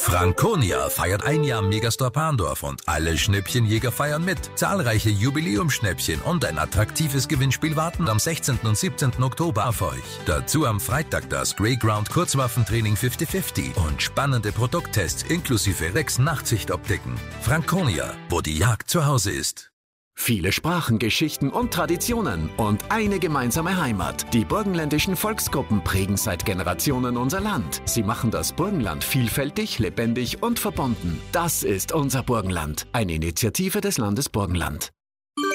Franconia feiert ein Jahr Megastore Parndorf und alle Schnäppchenjäger feiern mit. Zahlreiche Jubiläumsschnäppchen und ein attraktives Gewinnspiel warten am 16. und 17. Oktober auf euch. Dazu am Freitag das Greyground Kurzwaffentraining 50-50 und spannende Produkttests inklusive 6 Nachtsichtoptiken. Franconia, wo die Jagd zu Hause ist. Viele Sprachen, Geschichten und Traditionen und eine gemeinsame Heimat. Die burgenländischen Volksgruppen prägen seit Generationen unser Land. Sie machen das Burgenland vielfältig, lebendig und verbunden. Das ist unser Burgenland, eine Initiative des Landes Burgenland.